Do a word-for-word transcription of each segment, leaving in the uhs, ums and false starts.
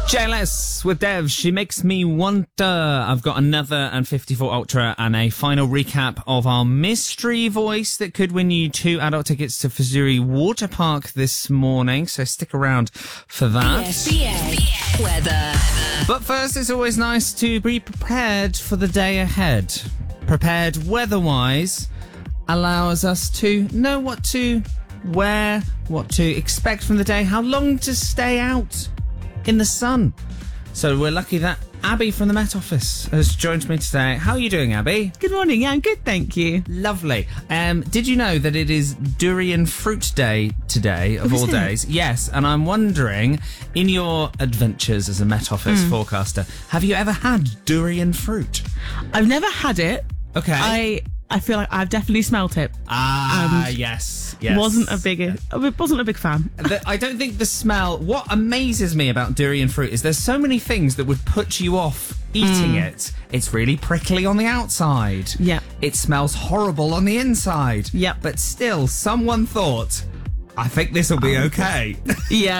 J L S with Dev, She Makes Me Wonder. I've got another and fifty-four Ultra and a final recap of our mystery voice that could win you two adult tickets to Fazuri Water Park this morning, so stick around for that. B S Weather. But first, it's always nice to be prepared for the day ahead. Prepared weather-wise allows us to know what to wear, what to expect from the day, how long to stay out in the sun. So we're lucky that Abby from the Met Office has joined me today. How are you doing, Abby? Good morning. Yeah, I'm good, thank you. Lovely. Um, did you know that it is Durian Fruit Day today, of Oh, all is it? days? Yes, and I'm wondering, in your adventures as a Met Office Mm. forecaster, have you ever had durian fruit? I've never had it. Okay. I I feel like I've definitely smelt it. Ah, and yes, yes. Wasn't a big I wasn't a big fan. The, I don't think the smell... What amazes me about durian fruit is there's so many things that would put you off eating it. It's really prickly on the outside. Yeah. It smells horrible on the inside. Yep. But still, someone thought, I think this will be okay. Yeah.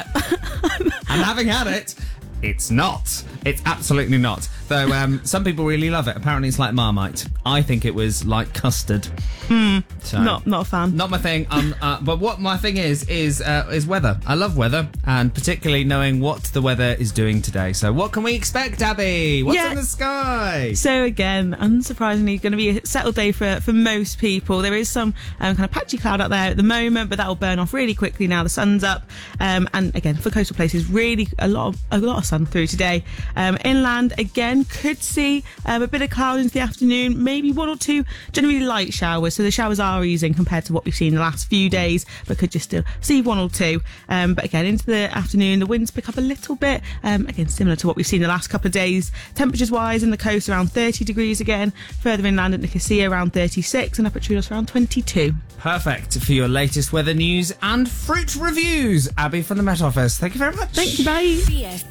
And having had it, it's not. It's absolutely not. Though um, some people really love it. Apparently it's like Marmite. I think it was like custard. Mm, So, not not a fan. Not my thing. Um, uh, but what my thing is is uh, is weather. I love weather, and particularly knowing what the weather is doing today. So what can we expect, Abby? What's Yeah. in the sky? So again, unsurprisingly, going to be a settled day for, for most people. There is some um, kind of patchy cloud out there at the moment, but that will burn off really quickly now the sun's up. Um, and again, for coastal places, really a lot of a lot of sun through today. Um, inland again could see um, a bit of cloud into the afternoon, maybe one or two generally light showers. So the showers are easing compared to what we've seen the last few days, but could just still see one or two. Um, but again, into the afternoon, the winds pick up a little bit. Um, again, similar to what we've seen the last couple of days. Temperatures wise, in the coast around thirty degrees again. Further inland at Nicosia around thirty-six, and up at Troodos around twenty-two. Perfect for your latest weather news and fruit reviews. Abby from the Met Office. Thank you very much. Thank you, bye. B S